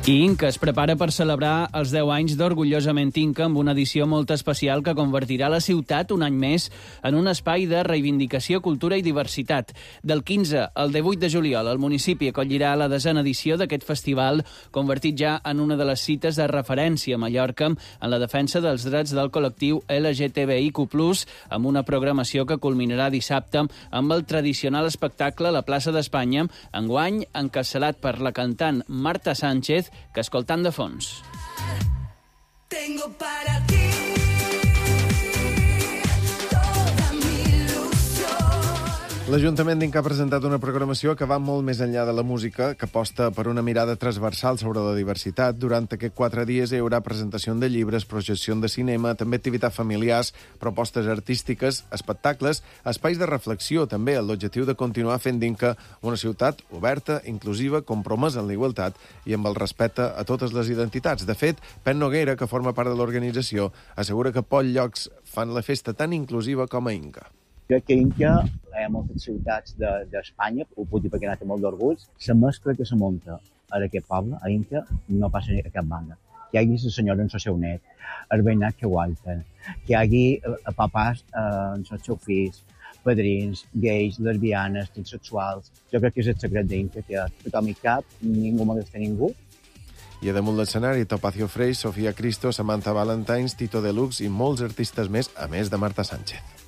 I Inca es prepara per celebrar els 10 anys d'Orgullosament Inca amb una edició molt especial que convertirà la ciutat un any més en un espai de reivindicació, cultura i diversitat. Del 15 al 18 de juliol, el municipi acollirà la 10a edició d'aquest festival, convertit ja en una de les cites de referència a Mallorca en la defensa dels drets del col·lectiu LGTBIQ+, amb una programació que culminarà dissabte amb el tradicional espectacle a la plaça d'Espanya, enguany encapçalat per la cantant Marta Sánchez, que escoltant de fons. Tengo para ti toda mi ilusión. L'Ajuntament d'Inca ha presentat una programació que va molt més enllà de la música, que aposta per una mirada transversal sobre la diversitat. Durant aquests 4 dies hi haurà presentació de llibres, projecció de cinema, també activitats familiars, propostes artístiques, espectacles, espais de reflexió, també, amb l'objectiu de continuar fent d'Inca una ciutat oberta, inclusiva, compromesa en la igualtat i amb el respecte a totes les identitats. De fet, Pen Noguera, que forma part de l'organització, assegura que pocs llocs fan la festa tan inclusiva com a Inca. Crec que Inca, a moltes ciutats d'Espanya, ho puc dir perquè he anat amb molt d'orgull, la mescla que se munta a aquest poble, a Inca, no passa a cap banda. Que hi hagi la senyora amb el seu net, el veïnat que aguanten, que hi hagi papàs amb els seus fills, padrins, gais, lesbianes, transsexuals. Jo crec que és el secret d'Inca, que tothom hi cap, ningú molesta ningú. I a damunt l'escenari, Topacio Frey, Sofia Cristo, Samantha Valentines, Tito Deluxe i molts artistes més, a més de Marta Sánchez.